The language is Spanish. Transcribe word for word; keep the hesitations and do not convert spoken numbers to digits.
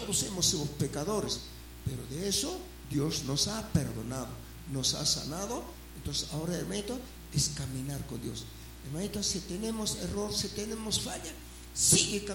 todos hemos sido pecadores, pero de eso Dios nos ha perdonado, nos ha sanado. Entonces ahora, hermanito, es caminar con Dios. Hermanito, si tenemos error, si tenemos falla, sigue caminando.